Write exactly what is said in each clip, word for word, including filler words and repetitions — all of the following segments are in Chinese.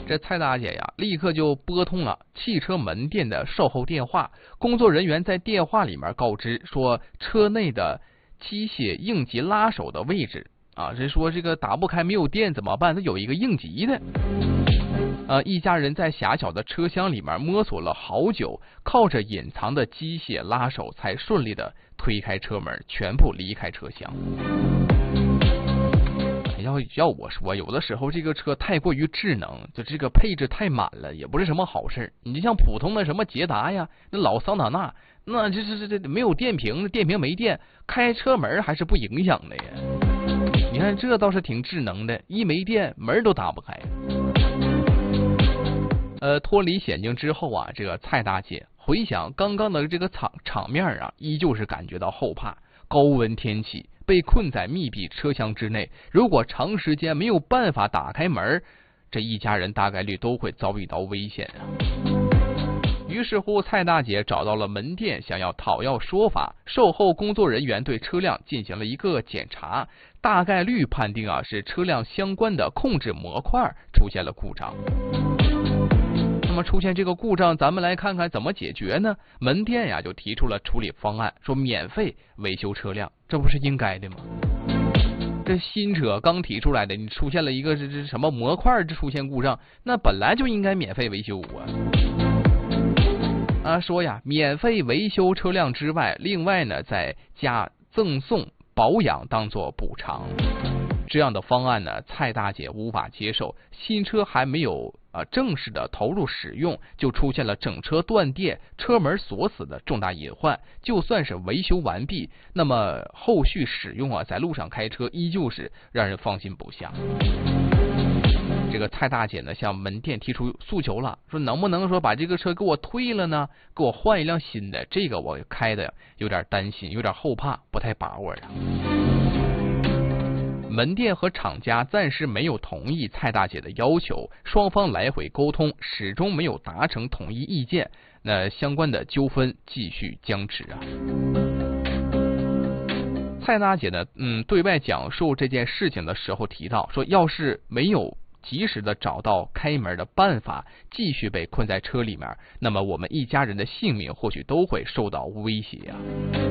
这蔡大姐呀，立刻就拨通了汽车门店的售后电话。工作人员在电话里面告知说，车内的机械应急拉手的位置啊，是说这个打不开，没有电怎么办？它有一个应急的。呃，一家人在狭小的车厢里面摸索了好久，靠着隐藏的机械拉手，才顺利的推开车门，全部离开车厢。要要我说，有的时候这个车太过于智能，就这个配置太满了，也不是什么好事。你就像普通的什么捷达呀，那老桑塔纳，那这这这这没有电瓶，电瓶没电，开车门还是不影响的呀。你看这倒是挺智能的，一没电门都打不开。呃，脱离险境之后啊，这个蔡大姐回想刚刚的这个场场面啊，依旧是感觉到后怕。高温天气，被困在密闭车厢之内，如果长时间没有办法打开门，这一家人大概率都会遭遇到危险啊。于是乎，蔡大姐找到了门店，想要讨要说法。售后工作人员对车辆进行了一个检查，大概率判定啊是车辆相关的控制模块出现了故障。那么出现这个故障，咱们来看看怎么解决呢？门店呀就提出了处理方案，说免费维修车辆，这不是应该的吗？这新车刚提出来的，你出现了一个这这什么模块出现故障，那本来就应该免费维修啊。啊，说呀，免费维修车辆之外，另外呢再加赠送保养当做补偿。这样的方案呢，蔡大姐无法接受。新车还没有呃正式的投入使用，就出现了整车断电、车门锁死的重大隐患。就算是维修完毕，那么后续使用啊，在路上开车依旧是让人放心不下。这个蔡大姐呢，向门店提出诉求了，说能不能说把这个车给我退了呢？给我换一辆新的。这个我开的有点担心，有点后怕，不太把握呀。门店和厂家暂时没有同意蔡大姐的要求，双方来回沟通，始终没有达成统一意见，那相关的纠纷继续僵持啊。蔡大姐呢，嗯，对外讲述这件事情的时候提到说，要是没有及时的找到开门的办法，继续被困在车里面，那么我们一家人的性命或许都会受到威胁啊。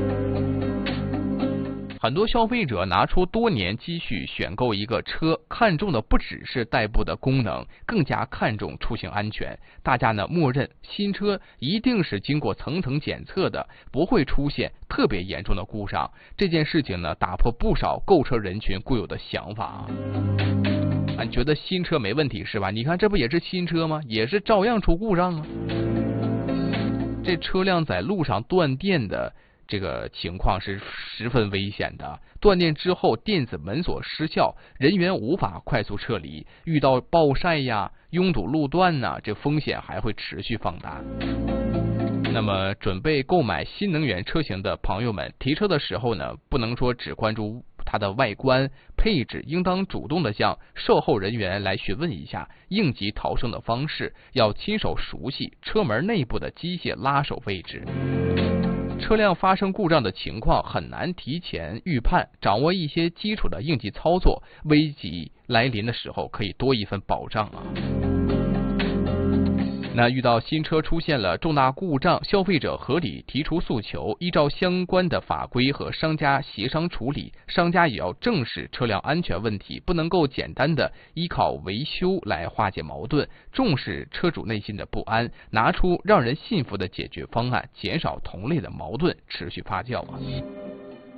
很多消费者拿出多年积蓄选购一个车，看重的不只是代步的功能，更加看重出行安全。大家呢默认新车一定是经过层层检测的，不会出现特别严重的故障。这件事情呢，打破不少购车人群固有的想法啊。你觉得新车没问题是吧？你看这不也是新车吗？也是照样出故障啊。这车辆在路上断电的这个情况是十分危险的，断电之后电子门锁失效，人员无法快速撤离，遇到暴晒呀、拥堵路段呐、啊，这风险还会持续放大。那么准备购买新能源车型的朋友们，提车的时候呢，不能说只关注它的外观配置，应当主动的向售后人员来询问一下应急逃生的方式，要亲手熟悉车门内部的机械拉手位置。车辆发生故障的情况很难提前预判，掌握一些基础的应急操作，危急来临的时候可以多一份保障啊。那遇到新车出现了重大故障，消费者合理提出诉求，依照相关的法规和商家协商处理。商家也要正视车辆安全问题，不能够简单的依靠维修来化解矛盾，重视车主内心的不安，拿出让人信服的解决方案，减少同类的矛盾持续发酵啊。